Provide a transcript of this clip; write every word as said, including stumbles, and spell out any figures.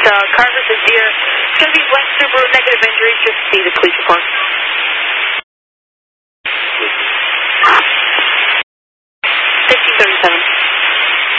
uh, Carver says, dear, it's going to be blank Subaru, negative injuries, just see the police report.